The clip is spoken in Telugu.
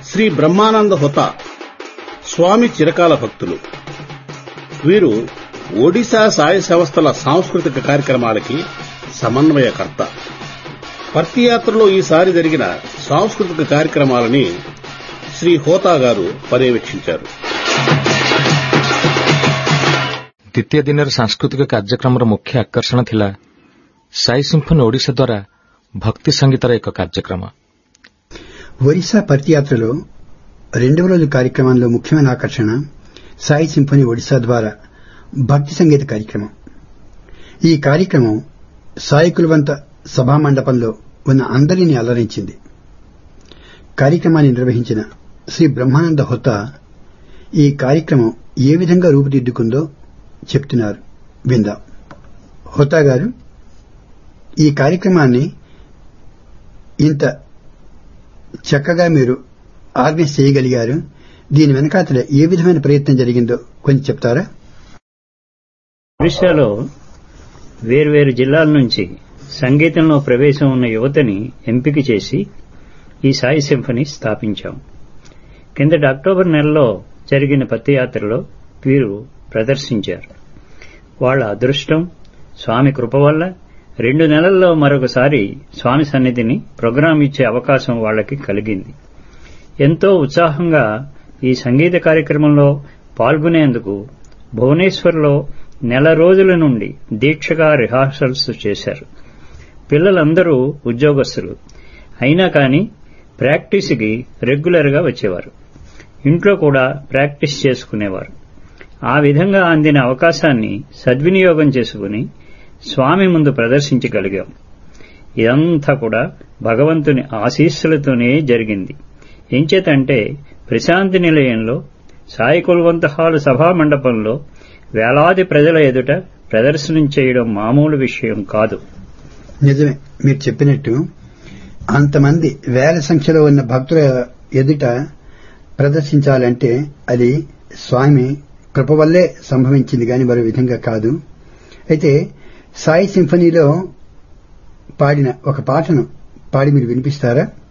శ్రీ బ్రహ్మానంద హోతా స్వామి చిరకాల భక్తులు. వీరు ఒడిశా సాయి సంస్థల సాంస్కృతిక కార్యక్రమాలకి సమన్వయకర్త. పర్తియాత్రలో ఈసారి జరిగిన సాంస్కృతిక కార్యక్రమాలని శ్రీ హోతా గారు పర్యవేక్షించారు. ଦ୍ୱିତୀୟ ଦିନର ସାଂସ୍କୃତିକ କାର୍ଯ୍ୟକ୍ରମର ମୁଖ୍ୟ ଆକର୍ଷଣ ଥିଲା ସାଇ ସିମ୍ଫୋନି ଓଡ଼ିଶା ଦ୍ୱାରା భక్తి సంగీతର ଏକ కార్యక్రమ. ఒరిస్సా పర్తియాత్రలో రెండవ రోజు కార్యక్రమంలో ముఖ్యమైన ఆకర్షణ సాయి సింఫనీ ఒడిశా ద్వారా భక్తి సంగీత కార్యక్రమం. ఈ కార్యక్రమం సాయి కులవంత సభామండపంలో ఉన్న అందరినీ అలరించింది. కార్యక్రమాన్ని నిర్వహించిన శ్రీ బ్రహ్మానంద హోతా ఈ కార్యక్రమం ఏ విధంగా రూపుదిద్దుకుందో చెప్తున్నారు, విందాం. హోతా గారు, ఈ కార్యక్రమాన్ని ఇంత చక్కగా మీరు ఆర్గనైజ్ చేయగలిగారు. దీని వెనకాతల ఏ విధమైన ప్రయత్నం జరిగిందో కొంచెం చెప్తారా? ఒడిశాలో వేర్వేరు జిల్లాల నుంచి సంగీతంలో ప్రవేశం ఉన్న యువతని ఎంపిక చేసి ఈ సాయి సింఫనీ స్థాపించాం. కిందటి అక్టోబర్ నెలలో జరిగిన పత్తియాత్రలో వీరు ప్రదర్శించారు. వాళ్ల అదృష్టం, స్వామి కృప వల్ల 2 నెలల్లో మరొకసారి స్వామి సన్నిధిని ప్రోగ్రాం ఇచ్చే అవకాశం వాళ్లకి కలిగింది. ఎంతో ఉత్సాహంగా ఈ సంగీత కార్యక్రమంలో పాల్గొనేందుకు భువనేశ్వర్లో 1 నెల రోజుల నుండి దీక్షగా రిహార్సల్స్ చేశారు. పిల్లలందరూ ఉద్యోగస్తులు అయినా కానీ ప్రాక్టీస్కి రెగ్యులర్గా వచ్చేవారు. ఇంట్లో కూడా ప్రాక్టీస్ చేసుకునేవారు. ఆ విధంగా అందిన అవకాశాన్ని సద్వినియోగం చేసుకుని స్వామి ముందు ప్రదర్శించగలిగాం. ఇదంతా కూడా భగవంతుని ఆశీస్సులతోనే జరిగింది. ఎంచేతంటే ప్రశాంతి నిలయంలో సాయి కులవంత హాలు సభామండపంలో వేలాది ప్రజల ఎదుట ప్రదర్శనం చేయడం మామూలు విషయం కాదు. నిజమే, మీరు చెప్పినట్టు అంతమంది వేల సంఖ్యలో ఉన్న భక్తుల ఎదుట ప్రదర్శించాలంటే అది స్వామి కృప వల్లే సంభవించింది గాని మరో విధంగా కాదు. అయితే సాయి సింఫనీలో పాడిన ఒక పాటను పాడి మీరు వినిపిస్తారా?